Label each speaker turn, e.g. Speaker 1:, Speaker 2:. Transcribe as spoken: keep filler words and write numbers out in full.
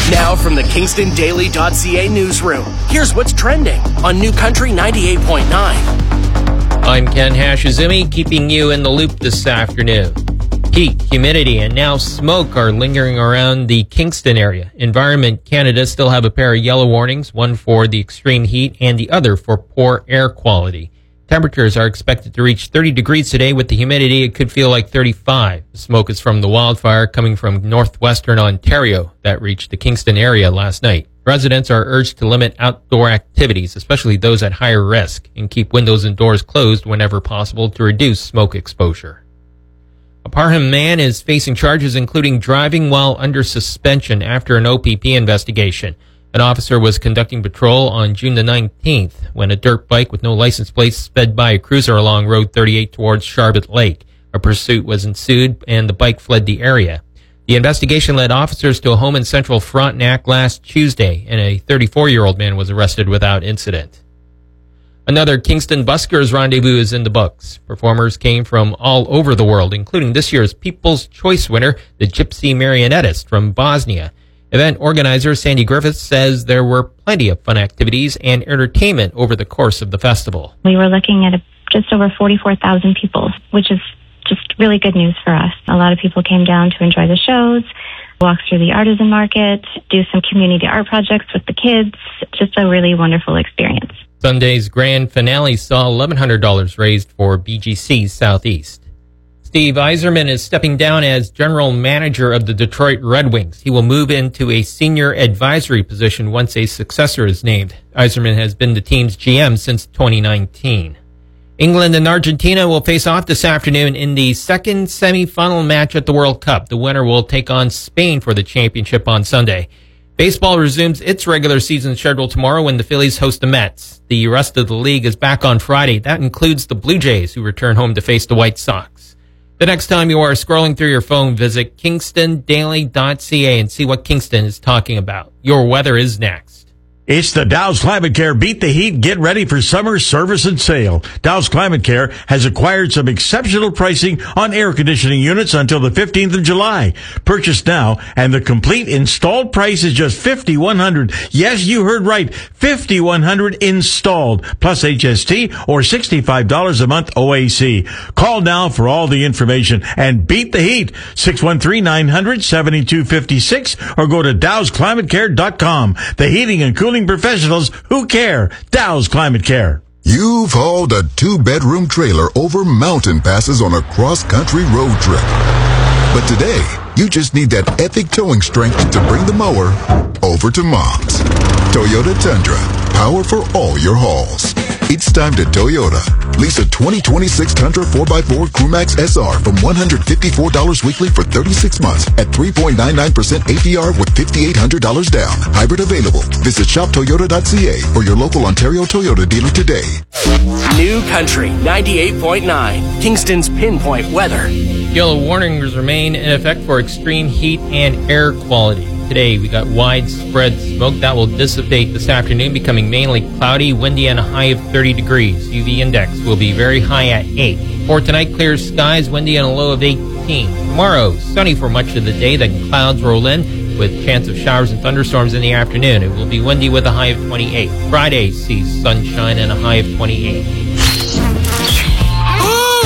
Speaker 1: Now from the Kingston Daily dot C A newsroom, here's what's trending on New Country ninety-eight point nine.
Speaker 2: I'm Ken Hashizumi, keeping you in the loop this afternoon. Heat, humidity, and now smoke are lingering around the Kingston area. Environment Canada still have a pair of yellow warnings, one for the extreme heat and the other for poor air quality. Temperatures are expected to reach thirty degrees today. With the humidity, it could feel like thirty-five. The smoke is from the wildfire coming from northwestern Ontario that reached the Kingston area last night. Residents are urged to limit outdoor activities, especially those at higher risk, and keep windows and doors closed whenever possible to reduce smoke exposure. A Parham man is facing charges including driving while under suspension after an O P P investigation. An officer was conducting patrol on June the nineteenth when a dirt bike with no license plate sped by a cruiser along Road thirty-eight towards Sharbot Lake. A pursuit was ensued and the bike fled the area. The investigation led officers to a home in central Frontenac last Tuesday, and a thirty-four-year-old man was arrested without incident. Another Kingston Buskers rendezvous is in the books. Performers came from all over the world, including this year's People's Choice winner, the Gypsy Marionettist from Bosnia. Event organizer Sandy Griffiths says there were plenty of fun activities and entertainment over the course of the festival.
Speaker 3: We were looking at a, just over forty-four thousand people, which is just really good news for us. A lot of people came down to enjoy the shows, walk through the artisan market, do some community art projects with the kids. Just a really wonderful experience.
Speaker 2: Sunday's grand finale saw eleven hundred dollars raised for B G C Southeast. Steve Yzerman is stepping down as general manager of the Detroit Red Wings. He will move into a senior advisory position once a successor is named. Yzerman has been the team's G M since twenty nineteen. England and Argentina will face off this afternoon in the second semifinal match at the World Cup. The winner will take on Spain for the championship on Sunday. Baseball resumes its regular season schedule tomorrow when the Phillies host the Mets. The rest of the league is back on Friday. That includes the Blue Jays, who return home to face the White Sox. The next time you are scrolling through your phone, visit Kingston Daily dot C A and see what Kingston is talking about. Your weather is next.
Speaker 4: It's the Dow's Climate Care Beat the Heat. Get ready for summer service and sale. Dow's Climate Care has acquired some exceptional pricing on air conditioning units until the fifteenth of July. Purchase now, and the complete installed price is just five thousand one hundred dollars. Yes, you heard right. five thousand one hundred dollars installed, plus H S T or sixty-five dollars a month O A C. Call now for all the information and beat the heat. six one three, nine hundred, seven two five six or go to Dows Climate Care dot com. The heating and cooling professionals who care. Dow's Climate Care.
Speaker 5: You've hauled a two-bedroom trailer over mountain passes on a cross-country road trip. But today, you just need that epic towing strength to bring the mower over to Mom's. Toyota Tundra. Power for all your hauls. It's time to Toyota. Lease a twenty twenty-six Tundra four by four Crewmax S R from one hundred fifty-four dollars weekly for thirty-six months at three point nine nine percent A P R with five thousand eight hundred dollars down. Hybrid available. Visit shop toyota dot c a or your local Ontario Toyota dealer today.
Speaker 1: New Country ninety-eight point nine, Kingston's pinpoint weather.
Speaker 2: Yellow warnings remain in effect for extreme heat and air quality. Today, we got widespread smoke that will dissipate this afternoon, becoming mainly cloudy, windy, and a high of thirty degrees. U V index will be very high at eight. For tonight, clear skies, windy, and a low of eighteen. Tomorrow, sunny for much of the day, then clouds roll in with chance of showers and thunderstorms in the afternoon. It will be windy with a high of twenty-eight. Friday sees sunshine and a high of twenty-eight.